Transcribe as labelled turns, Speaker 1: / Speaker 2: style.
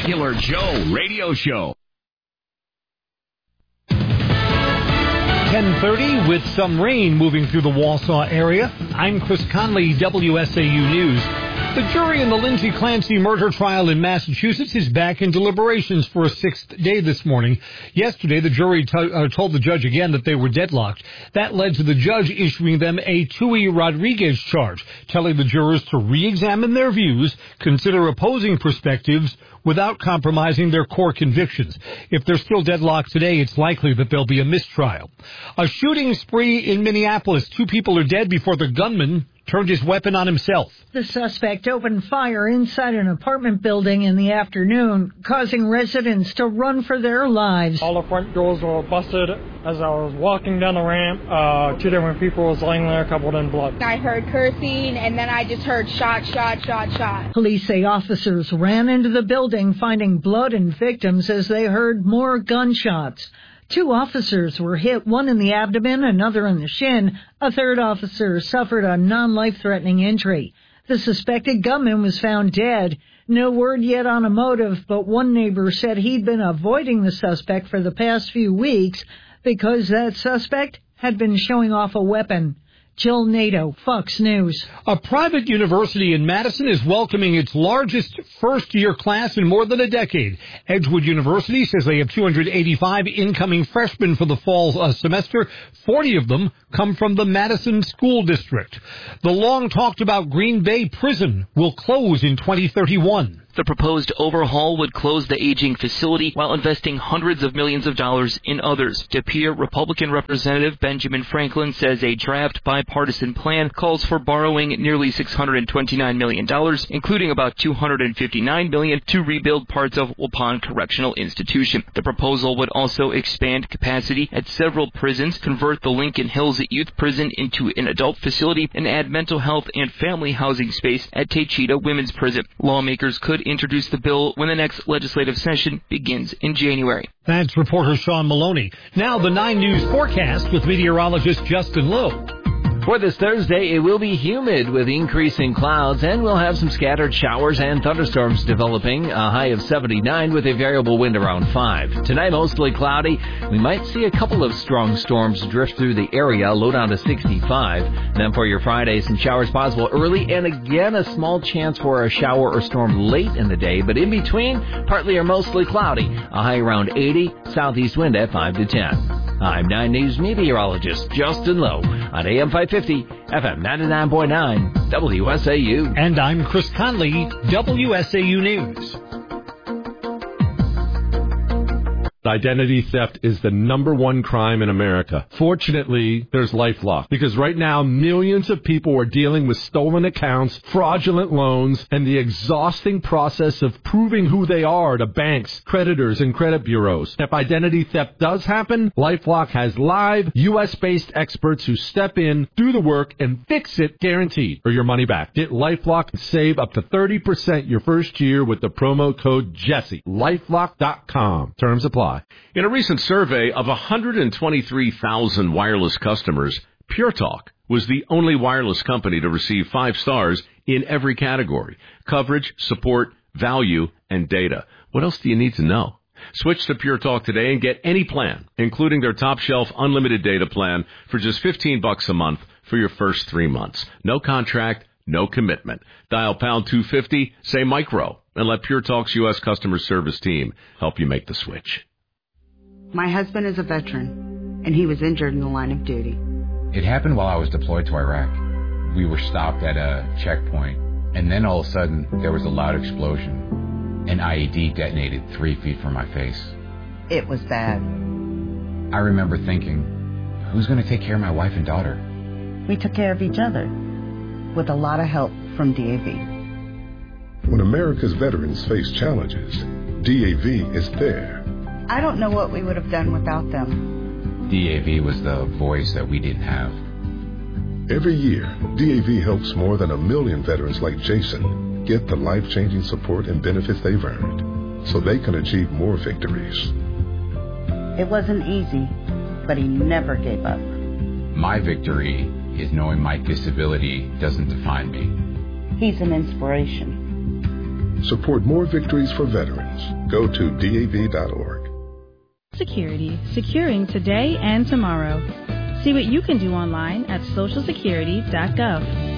Speaker 1: Regular Joe Radio Show.
Speaker 2: 10:30 with some rain moving through the Wausau area. I'm Chris Conley, WSAU News. The jury in the Lindsay Clancy murder trial in Massachusetts is back in deliberations for a sixth day this morning. Yesterday, the jury told the judge again that they were deadlocked. That led to the judge issuing them a Tui Rodriguez charge, telling the jurors to re-examine their views, consider opposing perspectives, without compromising their core convictions. If they're still deadlocked today, it's likely that there'll be a mistrial. A shooting spree in Minneapolis. 2 people are dead before the gunman turned his weapon on himself.
Speaker 3: The suspect opened fire inside an apartment building in the afternoon, causing residents to run for their lives.
Speaker 4: All the front doors were busted. As I was walking down the ramp, 2 different people was laying there covered in blood.
Speaker 5: I heard cursing, and then I just heard shot, shot, shot, shot.
Speaker 3: Police say officers ran into the building, finding blood and victims as they heard more gunshots. 2 officers were hit, one in the abdomen, another in the shin. A third officer suffered a non-life-threatening injury. The suspected gunman was found dead. No word yet on a motive, but one neighbor said he'd been avoiding the suspect for the past few weeks because that suspect had been showing off a weapon. Jill Nato, Fox News.
Speaker 2: A private university in Madison is welcoming its largest first-year class in more than a decade. Edgewood University says they have 285 incoming freshmen for the fall semester. 40 of them come from the Madison School District. The long-talked-about Green Bay prison will close in 2031.
Speaker 6: The proposed overhaul would close the aging facility while investing hundreds of millions of dollars in others. De Pere Republican Representative Benjamin Franklin says a draft bipartisan plan calls for borrowing nearly $629 million, including about $259 million to rebuild parts of Waupun Correctional Institution. The proposal would also expand capacity at several prisons, convert the Lincoln Hills Youth Prison into an adult facility, and add mental health and family housing space at Taycheedah Women's Prison. Lawmakers could introduce the bill when the next legislative session begins in January.
Speaker 2: That's reporter Sean Maloney. Now the 9 News forecast with meteorologist Justin Lowe.
Speaker 7: For this Thursday, it will be humid with increasing clouds, and we'll have some scattered showers and thunderstorms developing, a high of 79 with a variable wind around 5. Tonight, mostly cloudy. We might see a couple of strong storms drift through the area, low down to 65. And then for your Friday, some showers possible early, and again, a small chance for a shower or storm late in the day. But in between, partly or mostly cloudy, a high around 80, southeast wind at 5 to 10. I'm 9 News meteorologist Justin Lowe on AM 550, FM 99.9, WSAU.
Speaker 2: And I'm Chris Conley, WSAU News.
Speaker 8: Identity theft is the #1 crime in America. Fortunately, there's LifeLock, because right now millions of people are dealing with stolen accounts, fraudulent loans, and the exhausting process of proving who they are to banks, creditors, and credit bureaus. If identity theft does happen, LifeLock has live, U.S.-based experts who step in, do the work, and fix it guaranteed, or your money back. Get LifeLock and save up to 30% your first year with the promo code Jesse. LifeLock.com. Terms apply.
Speaker 1: In a recent survey of 123,000 wireless customers, Pure Talk was the only wireless company to receive 5 stars in every category: coverage, support, value, and data. What else do you need to know? Switch to Pure Talk today and get any plan, including their top-shelf unlimited data plan, for just $15 a month for your first 3 months. No contract, no commitment. Dial pound 250, say micro, and let Pure Talk's U.S. customer service team help you make the switch.
Speaker 9: My husband is a veteran, and he was injured in the line of duty.
Speaker 10: It happened while I was deployed to Iraq. We were stopped at a checkpoint, and then all of a sudden, there was a loud explosion. An IED detonated 3 feet from my face.
Speaker 9: It was bad.
Speaker 10: I remember thinking, who's going to take care of my wife and daughter?
Speaker 9: We took care of each other, with a lot of help from DAV.
Speaker 11: When America's veterans face challenges, DAV is there.
Speaker 9: I don't know what we would have done without them.
Speaker 10: DAV was the voice that we didn't have.
Speaker 11: Every year, DAV helps more than 1 million veterans like Jason get the life-changing support and benefits they've earned so they can achieve more victories.
Speaker 9: It wasn't easy, but he never gave up.
Speaker 10: My victory is knowing my disability doesn't define me.
Speaker 9: He's an inspiration.
Speaker 11: Support more victories for veterans. Go to DAV.org.
Speaker 12: Security, securing today and tomorrow. See what you can do online at socialsecurity.gov.